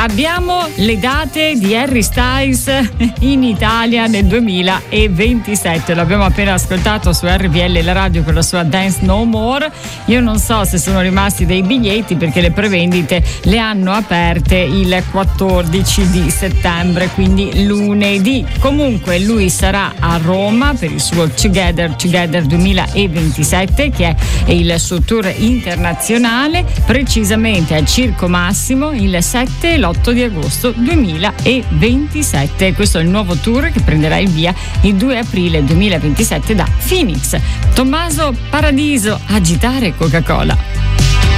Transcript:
Abbiamo le date di Harry Styles in Italia nel 2027. L'abbiamo appena ascoltato su RPL, la radio, con la sua Dance No More. Io non so se sono rimasti dei biglietti, perché le prevendite le hanno aperte il 14 di settembre, quindi lunedì. Comunque lui sarà a Roma per il suo Together 2027, che è il suo tour internazionale, precisamente al Circo Massimo il 7 e l'8 di agosto 2027. Questo è il nuovo tour che prenderà il via il 2 aprile 2027 da Phoenix. Tommaso Paradiso, Agitare Coca-Cola.